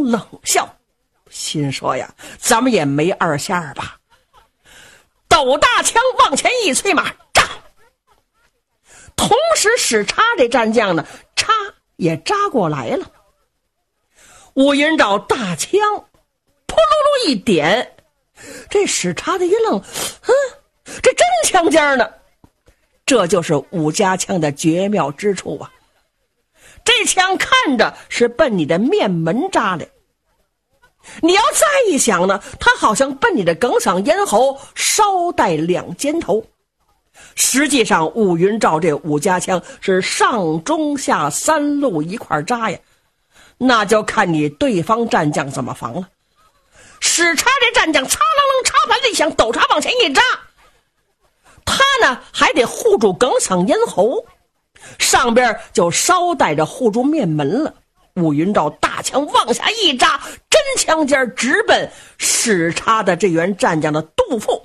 冷笑，心说呀，咱们也没二下吧。抖大枪往前一催马，扎！同时使叉这战将呢，叉也扎过来了。武云照大枪扑噜噜一点，这使叉的一愣，这真枪尖呢。这就是武家枪的绝妙之处啊！这枪看着是奔你的面门扎来，你要再一想呢，它好像奔你的哽嗓咽喉捎带两尖头。实际上武云照这武家枪是上中下三路一块扎呀，那就看你对方战将怎么防了。使叉这战将擦啷啷插盘子一响，抖叉往前一扎，他呢还得护住哽嗓咽喉，上边就捎带着护住面门了。武云照大枪往下一扎，真枪尖直奔使叉的这员战将的肚腹。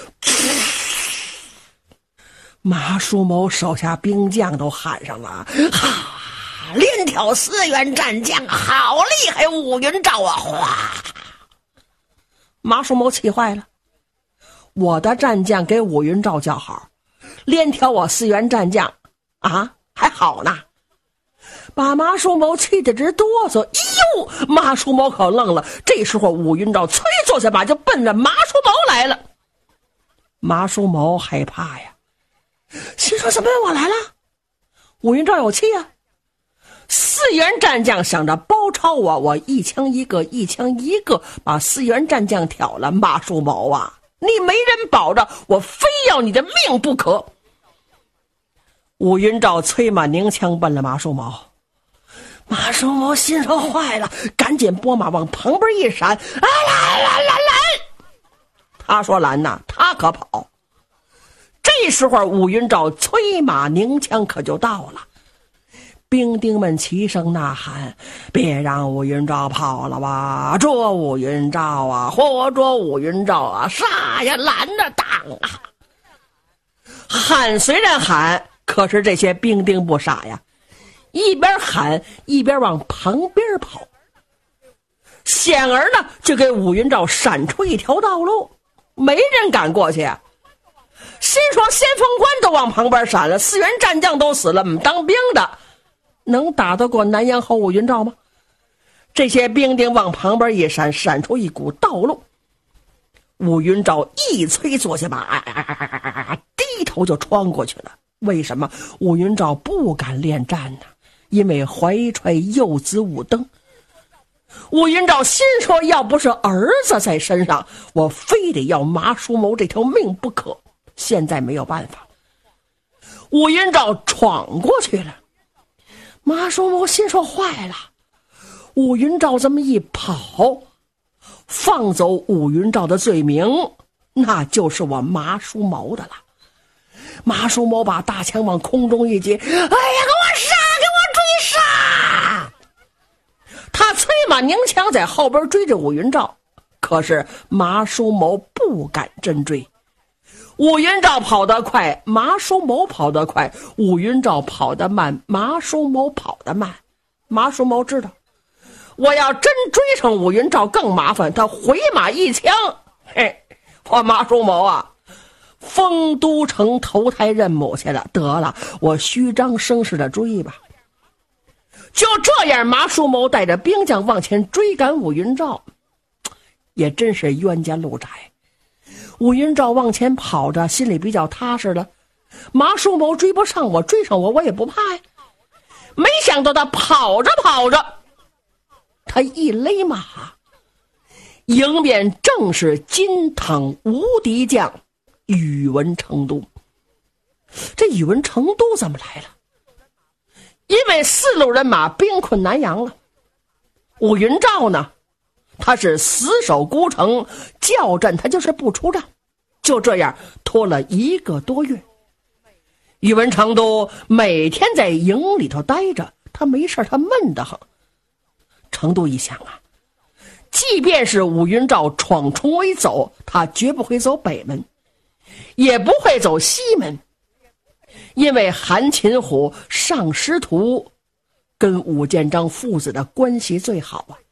马叔谋手下兵将都喊上了，哈，连挑4员战将，好厉害武云照啊！哗，马叔谋气坏了，我的战将给武云照叫好，连挑我4员战将啊，还好呢。把马叔谋气得直哆嗦。哟，马叔谋可愣了。这时候武云照催坐下马，就奔着马叔谋来了。马叔谋害怕呀，心说怎么我来了？武云照有气啊。4员战将想着包抄我一枪一个，一枪一个把4员战将挑了。马叔谋啊，你没人保着，我非要你的命不可。武云照催马拧枪奔了马叔谋。马叔谋心说坏了，赶紧拨马往旁边一闪，拦！他说拦呐，他可跑。这时候武云照催马拧枪可就到了，兵丁们齐声呐喊，别让武云照跑了吧，捉武云照啊，活捉武云照啊，杀呀，拦着挡啊。喊虽然喊，可是这些兵丁不傻呀，一边喊一边往旁边跑，显而呢就给武云照闪出一条道路，没人敢过去啊。心说先锋官都往旁边闪了，4员战将都死了，当兵的能打得过南阳侯武云照吗？这些兵丁往旁边一闪，闪出一股道路。武云照一催坐下马，低头就穿过去了。为什么？武云照不敢恋战呢？因为怀揣幼子武登。武云照心说，要不是儿子在身上，我非得要马叔谋这条命不可。现在没有办法，武云照闯过去了。马叔谋心说坏了，武云照这么一跑，放走武云照的罪名，那就是我马叔谋的了。马叔谋把大枪往空中一接，哎呀，给我杀，给我追杀！他催马拧枪在后边追着武云照，可是马叔谋不敢真追。武云照跑得快，马叔谋跑得快；武云照跑得慢，马叔谋跑得慢。马叔谋知道，我要真追上武云照更麻烦，他回马一枪，嘿，我马叔谋啊，丰都城投胎认母去了。得了，我虚张声势的追吧。就这样，马叔谋带着兵将往前追赶武云照，也真是冤家路窄。武云照往前跑着，心里比较踏实了。马叔谋追不上我，追上我也不怕呀。没想到他跑着跑着，他一勒马，迎面正是金堂无敌将宇文成都。这宇文成都怎么来了？因为4路人马兵困南阳了。武云照呢，他是死守孤城，叫阵他就是不出战。就这样拖了1个多月，宇文成都每天在营里头待着，他没事，他闷得很。成都一想啊，即便是武云照闯重围走，他绝不会走北门，也不会走西门，因为韩擒虎、尚师徒跟武建章父子的关系最好啊。